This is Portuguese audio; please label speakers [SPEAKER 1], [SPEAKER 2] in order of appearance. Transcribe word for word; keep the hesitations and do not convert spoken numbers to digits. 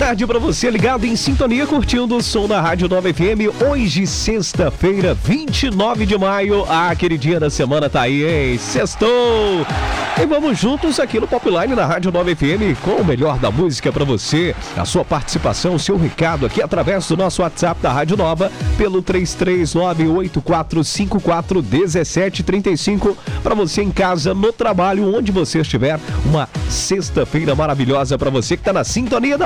[SPEAKER 1] tarde pra você ligado em sintonia, curtindo o som da Rádio Nova F M. Hoje, sexta-feira, vinte e nove de maio. Ah, aquele dia da semana tá aí, hein? Sextou! E vamos juntos aqui no Popline na Rádio Nova F M com o melhor da música pra você. A sua participação, o seu recado aqui através do nosso WhatsApp da Rádio Nova pelo três três nove oito quatro cinco quatro um sete três cinco. Pra você em casa, no trabalho, onde você estiver. Uma sexta-feira maravilhosa pra você que tá na sintonia da